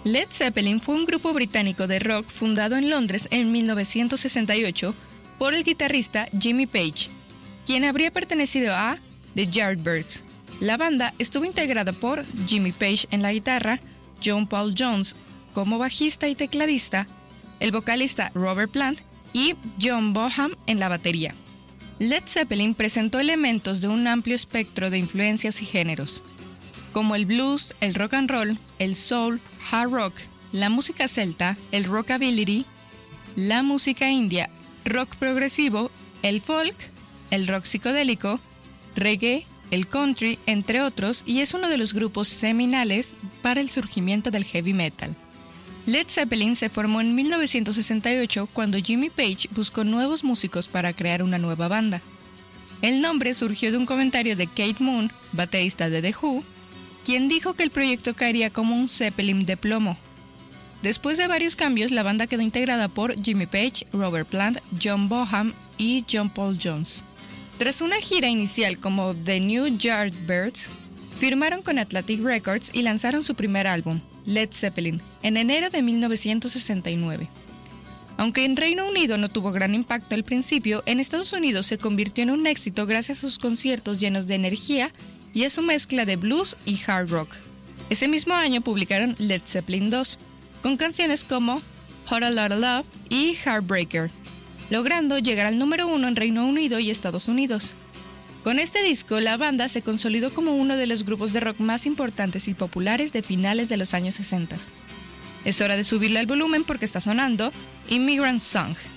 Led Zeppelin fue un grupo británico de rock fundado en Londres en 1968 por el guitarrista Jimmy Page, quien habría pertenecido a The Yardbirds. La banda estuvo integrada por Jimmy Page en la guitarra, John Paul Jones como bajista y tecladista, el vocalista Robert Plant y John Bonham en la batería. Led Zeppelin presentó elementos de un amplio espectro de influencias y géneros, como el blues, el rock and roll, el soul, hard rock, la música celta, el rockabilly, la música india, rock progresivo, el folk, el rock psicodélico, reggae, el country, entre otros, y es uno de los grupos seminales para el surgimiento del heavy metal. Led Zeppelin se formó en 1968 cuando Jimmy Page buscó nuevos músicos para crear una nueva banda. El nombre surgió de un comentario de Keith Moon, baterista de The Who, quien dijo que el proyecto caería como un Zeppelin de plomo. Después de varios cambios, la banda quedó integrada por Jimmy Page, Robert Plant, John Bonham y John Paul Jones. Tras una gira inicial como The New Yardbirds, firmaron con Atlantic Records y lanzaron su primer álbum, Led Zeppelin, en enero de 1969. Aunque en Reino Unido no tuvo gran impacto al principio, en Estados Unidos se convirtió en un éxito gracias a sus conciertos llenos de energía y a su mezcla de blues y hard rock. Ese mismo año publicaron Led Zeppelin 2, con canciones como Hot a Lot of Love y Heartbreaker, logrando llegar al número 1 en Reino Unido y Estados Unidos. Con este disco, la banda se consolidó como uno de los grupos de rock más importantes y populares de finales de los años 60. Es hora de subirle al volumen porque está sonando Immigrant Song.